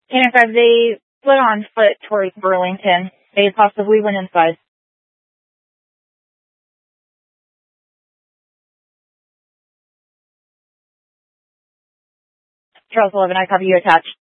Cannon 5, they split on foot towards Burlington. They possibly went inside. Charles 11, I copy you attached.